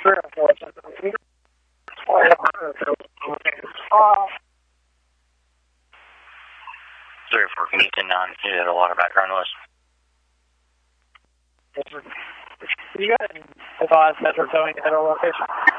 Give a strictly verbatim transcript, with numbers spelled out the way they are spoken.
Zero four seven. Zero four, can you ten nine, you had a lot of background noise. You got advised Metro towing at our location.